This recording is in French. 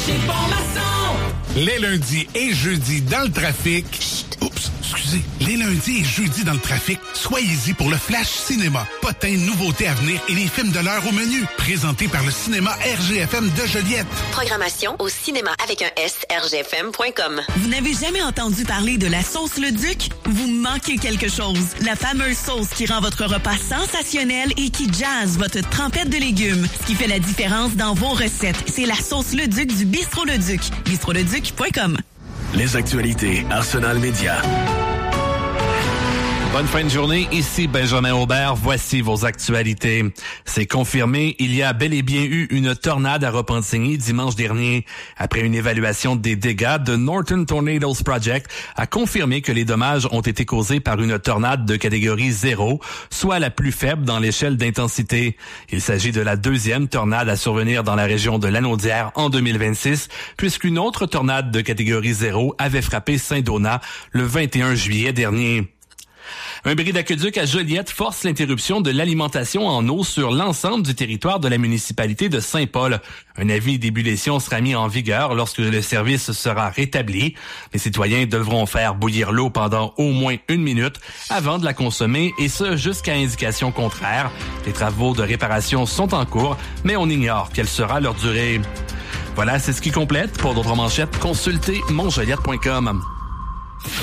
chez Bon-Maçon. Les lundis et jeudis dans le trafic. Oups, excusez. Les lundis et jeudis dans le trafic, soyez-y pour le Flash Cinéma. Potins, nouveautés à venir et les films de l'heure au menu. Présenté par le cinéma RGFM de Joliette. Programmation au cinéma avec un S, rgfm.com. Vous n'avez jamais entendu parler de la sauce Le Duc? Vous manquez quelque chose. La fameuse sauce qui rend votre repas sensationnel et qui jazz votre trempette de légumes. Ce qui fait la différence dans vos recettes, c'est la sauce Le Duc du Bistrot Le Duc. bistroleduc.com. Les actualités Arsenal Média. Bonne fin de journée, ici Benjamin Aubert, voici vos actualités. C'est confirmé, il y a bel et bien eu une tornade à Repentigny dimanche dernier. Après une évaluation des dégâts, The Northern Tornadoes Project a confirmé que les dommages ont été causés par une tornade de catégorie 0, soit la plus faible dans l'échelle d'intensité. Il s'agit de la deuxième tornade à survenir dans la région de Lanaudière en 2026, puisqu'une autre tornade de catégorie 0 avait frappé Saint-Donat le 21 juillet dernier. Un bris d'aqueduc à Joliette force l'interruption de l'alimentation en eau sur l'ensemble du territoire de la municipalité de Saint-Paul. Un avis d'ébullition sera mis en vigueur lorsque le service sera rétabli. Les citoyens devront faire bouillir l'eau pendant au moins 1 minute avant de la consommer et ce jusqu'à indication contraire. Les travaux de réparation sont en cours, mais on ignore quelle sera leur durée. Voilà, c'est ce qui complète. Pour d'autres manchettes, consultez monjoliette.com.